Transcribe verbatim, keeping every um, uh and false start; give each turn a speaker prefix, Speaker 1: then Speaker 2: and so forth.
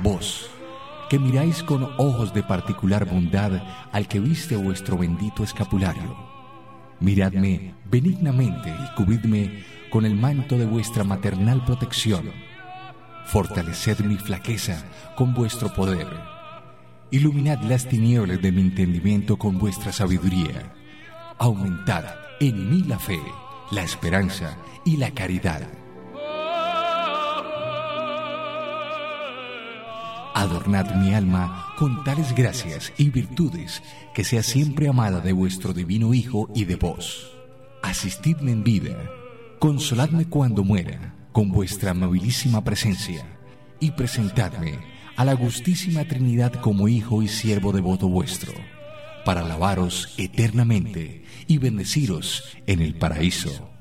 Speaker 1: Vos, que miráis con ojos de particular bondad al que viste vuestro bendito escapulario, miradme benignamente y cubridme con el manto de vuestra maternal protección. Fortaleced mi flaqueza con vuestro poder. Iluminad las tinieblas de mi entendimiento con vuestra sabiduría. Aumentad en mí la fe, la esperanza y la caridad. Adornad mi alma con tales gracias y virtudes que sea siempre amada de vuestro divino Hijo y de vos. Asistidme en vida, consoladme cuando muera con vuestra amabilísima presencia y presentadme a la gustísima Trinidad como Hijo y siervo devoto vuestro, para alabaros eternamente y bendeciros en el paraíso.